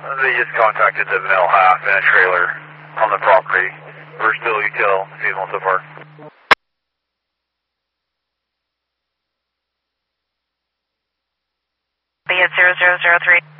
They just contacted the male half in a trailer on the property. We're still util female so far. Be at 0003.